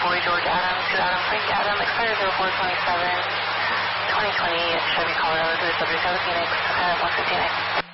Boy George Adam to Adam Frank Adam, expired 0427, 2020, Chevy Colorado to the subject of the Phoenix, 159.